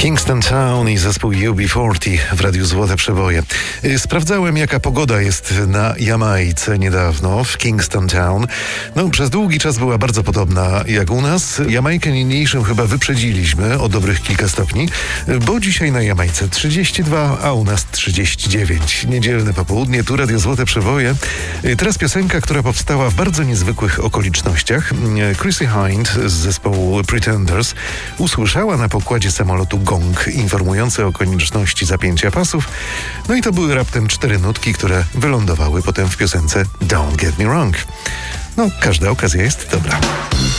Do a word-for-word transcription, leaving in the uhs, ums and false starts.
Kingston Town i zespół U B czterdzieści w Radiu Złote Przeboje. Sprawdzałem, jaka pogoda jest na Jamajce niedawno, w Kingston Town. No, przez długi czas była bardzo podobna jak u nas. Jamajkę niniejszym chyba wyprzedziliśmy o dobrych kilka stopni, bo dzisiaj na Jamajce trzydzieści dwa, a u nas trzydzieści dziewięć. Niedzielne popołudnie, tu Radio Złote Przeboje. Teraz piosenka, która powstała w bardzo niezwykłych okolicznościach. Chrissie Hynde z zespołu Pretenders usłyszała na pokładzie samolotu gong informujący o konieczności zapięcia pasów. No i to były raptem cztery nutki, które wylądowały potem w piosence Don't Get Me Wrong. No, każda okazja jest dobra.